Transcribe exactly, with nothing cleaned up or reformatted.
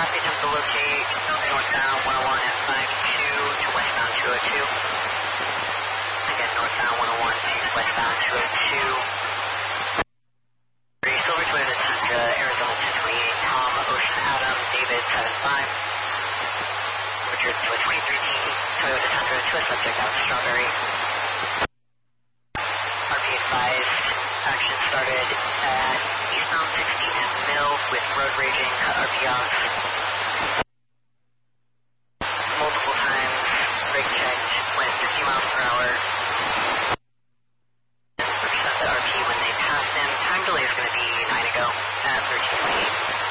copy, attempt to locate northbound one oh one at five two to westbound two oh two. Again, northbound one oh one to westbound two oh two. Silver Toyota Tundra, Arizona ten twenty-eight, Tom, Ocean Adam, David seven five. Richard to a twenty thirteen Toyota Tundra to a subject out Strawberry. R P advised, action started at eastbound sixteen at Mill with road raging, cut R P off.